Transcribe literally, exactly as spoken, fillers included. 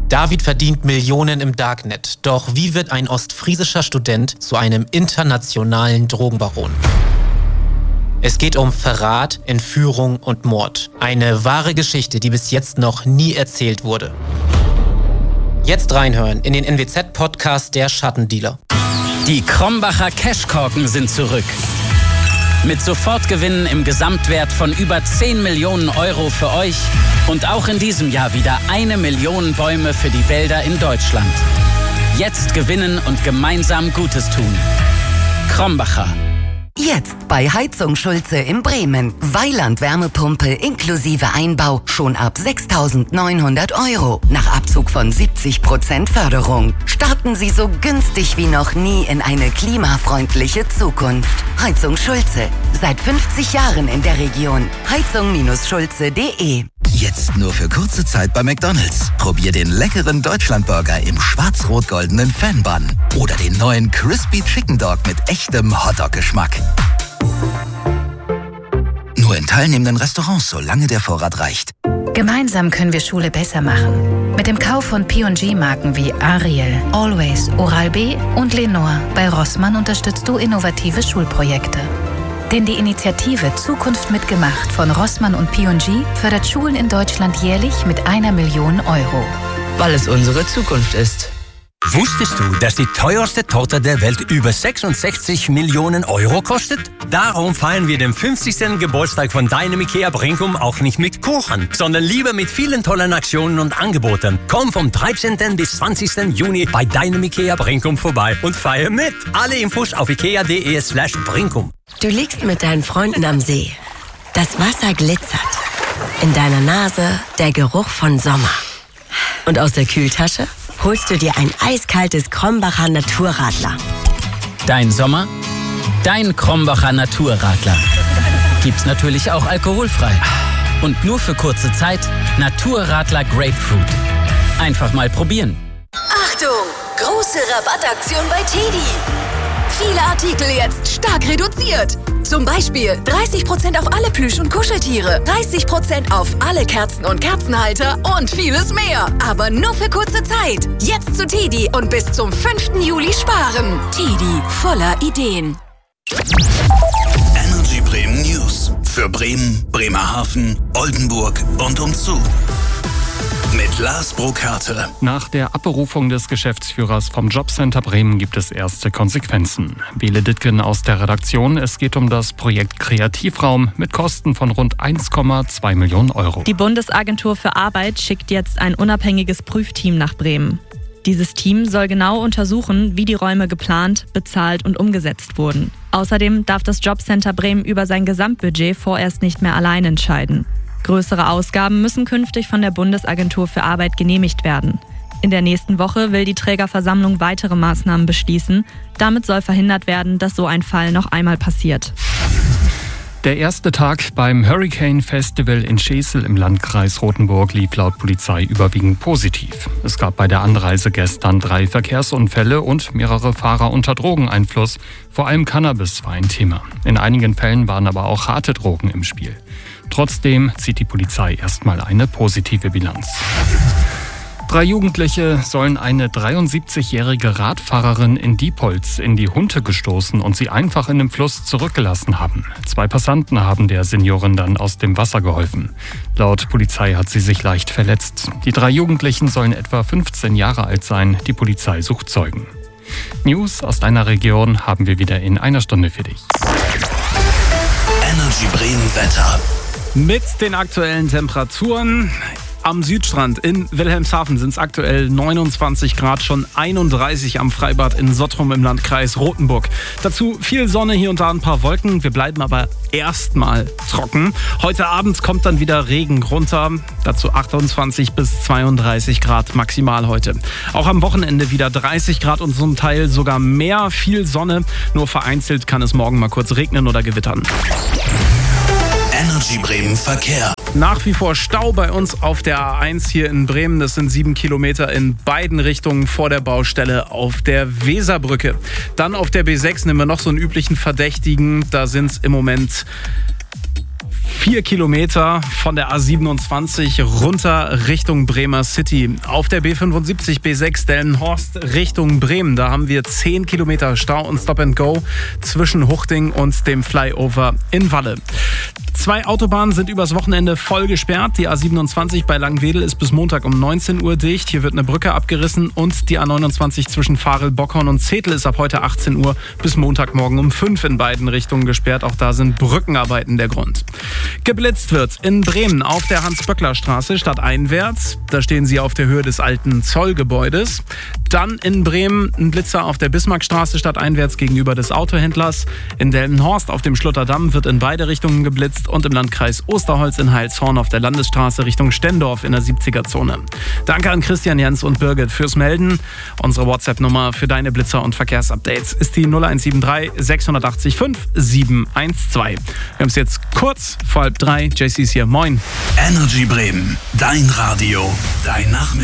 David verdient Millionen im Darknet. Doch wie wird ein ostfriesischer Student zu einem internationalen Drogenbaron? Es geht um Verrat, Entführung und Mord. Eine wahre Geschichte, die bis jetzt noch nie erzählt wurde. Jetzt reinhören in den N W Z-Podcast Der Schattendealer. Die Krombacher Cashkorken sind zurück. Mit Sofortgewinnen im Gesamtwert von über zehn Millionen Euro für euch und auch in diesem Jahr wieder eine Million Bäume für die Wälder in Deutschland. Jetzt gewinnen und gemeinsam Gutes tun. Krombacher. Jetzt bei Heizung Schulze in Bremen. Weiland-Wärmepumpe inklusive Einbau schon ab sechstausendneunhundert Euro. Nach Abzug von siebzig Prozent Förderung. Starten Sie so günstig wie noch nie in eine klimafreundliche Zukunft. Heizung Schulze. Seit fünfzig Jahren in der Region. heizung Schulze punkt de. Jetzt nur für kurze Zeit bei McDonald's. Probier den leckeren Deutschlandburger im schwarz-rot-goldenen Fan-Bun. Oder den neuen Crispy Chicken Dog mit echtem Hotdog-Geschmack. Nur in teilnehmenden Restaurants, solange der Vorrat reicht. Gemeinsam können wir Schule besser machen. Mit dem Kauf von P und G-Marken wie Ariel, Always, Oral-B und Lenore bei Rossmann unterstützt du innovative Schulprojekte. Denn die Initiative Zukunft mitgemacht von Rossmann und P und G fördert Schulen in Deutschland jährlich mit einer Million Euro. Weil es unsere Zukunft ist. Wusstest du, dass die teuerste Torte der Welt über sechsundsechzig Millionen Euro kostet? Darum feiern wir den fünfzigsten Geburtstag von deinem IKEA Brinkum auch nicht mit Kuchen, sondern lieber mit vielen tollen Aktionen und Angeboten. Komm vom dreizehnten bis zwanzigsten Juni bei deinem IKEA Brinkum vorbei und feier mit. Alle Infos auf ikea punkt de slash Brinkum. Du liegst mit deinen Freunden am See. Das Wasser glitzert. In deiner Nase der Geruch von Sommer. Und aus der Kühltasche holst du dir ein eiskaltes Krombacher Naturradler. Dein Sommer, dein Krombacher Naturradler. Gibt's natürlich auch alkoholfrei. Und nur für kurze Zeit Naturradler Grapefruit. Einfach mal probieren. Achtung! Große Rabattaktion bei Teddy. Viele Artikel jetzt stark reduziert. Zum Beispiel dreißig Prozent auf alle Plüsch- und Kuscheltiere, dreißig Prozent auf alle Kerzen und Kerzenhalter und vieles mehr. Aber nur für kurze Zeit. Jetzt zu Teddy und bis zum fünften Juli sparen. Teddy, voller Ideen. Energy Bremen News. Für Bremen, Bremerhaven, Oldenburg und umzu. Mit Lars Burkhardt. Nach der Abberufung des Geschäftsführers vom Jobcenter Bremen gibt es erste Konsequenzen. Bele Dittgen aus der Redaktion. Es geht um das Projekt Kreativraum mit Kosten von rund eins Komma zwei Millionen Euro. Die Bundesagentur für Arbeit schickt jetzt ein unabhängiges Prüfteam nach Bremen. Dieses Team soll genau untersuchen, wie die Räume geplant, bezahlt und umgesetzt wurden. Außerdem darf das Jobcenter Bremen über sein Gesamtbudget vorerst nicht mehr allein entscheiden. Größere Ausgaben müssen künftig von der Bundesagentur für Arbeit genehmigt werden. In der nächsten Woche will die Trägerversammlung weitere Maßnahmen beschließen. Damit soll verhindert werden, dass so ein Fall noch einmal passiert. Der erste Tag beim Hurricane Festival in Schesel im Landkreis Rothenburg lief laut Polizei überwiegend positiv. Es gab bei der Anreise gestern drei Verkehrsunfälle und mehrere Fahrer unter Drogeneinfluss. Vor allem Cannabis war ein Thema. In einigen Fällen waren aber auch harte Drogen im Spiel. Trotzdem zieht die Polizei erstmal eine positive Bilanz. Drei Jugendliche sollen eine dreiundsiebzigjährige Radfahrerin in Diepholz in die Hunte gestoßen und sie einfach in den Fluss zurückgelassen haben. Zwei Passanten haben der Seniorin dann aus dem Wasser geholfen. Laut Polizei hat sie sich leicht verletzt. Die drei Jugendlichen sollen etwa fünfzehn Jahre alt sein. Die Polizei sucht Zeugen. News aus deiner Region haben wir wieder in einer Stunde für dich. Energy Bremen Wetter. Mit den aktuellen Temperaturen am Südstrand in Wilhelmshaven sind es aktuell neunundzwanzig Grad, schon einunddreißig am Freibad in Sottrum im Landkreis Rothenburg. Dazu viel Sonne, hier und da ein paar Wolken. Wir bleiben aber erstmal trocken. Heute Abend kommt dann wieder Regen runter. Dazu achtundzwanzig bis zweiunddreißig Grad maximal heute. Auch am Wochenende wieder dreißig Grad und zum Teil sogar mehr. Viel Sonne. Nur vereinzelt kann es morgen mal kurz regnen oder gewittern. Energy Bremen Verkehr. Nach wie vor Stau bei uns auf der A eins hier in Bremen. Das sind sieben Kilometer in beiden Richtungen vor der Baustelle auf der Weserbrücke. Dann auf der B sechs nehmen wir noch so einen üblichen Verdächtigen. Da sind es im Moment Vier Kilometer von der A siebenundzwanzig runter Richtung Bremer City. Auf der B fünfundsiebzig B sechs Delmenhorst Richtung Bremen. Da haben wir zehn Kilometer Stau und Stop and Go zwischen Huchting und dem Flyover in Walle. Zwei Autobahnen sind übers Wochenende voll gesperrt. Die A siebenundzwanzig bei Langwedel ist bis Montag um neunzehn Uhr dicht. Hier wird eine Brücke abgerissen und die A neunundzwanzig zwischen Varel, Bockhorn und Zetel ist ab heute achtzehn Uhr bis Montagmorgen um fünf in beiden Richtungen gesperrt. Auch da sind Brückenarbeiten der Grund. Geblitzt wird in Bremen auf der Hans-Böckler-Straße stadteinwärts. Da stehen sie auf der Höhe des alten Zollgebäudes. Dann in Bremen ein Blitzer auf der Bismarckstraße stadteinwärts gegenüber des Autohändlers. In Delmenhorst auf dem Schlotterdamm wird in beide Richtungen geblitzt und im Landkreis Osterholz in Heilshorn auf der Landesstraße Richtung Stendorf in der siebziger-Zone. Danke an Christian, Jens und Birgit fürs Melden. Unsere WhatsApp-Nummer für deine Blitzer- und Verkehrsupdates ist die null eins sieben drei sechs acht fünf sieben eins zwei. Wir haben es jetzt kurz vor halb drei. J C ist hier. Moin. Energy Bremen. Dein Radio. Dein Nachmittag.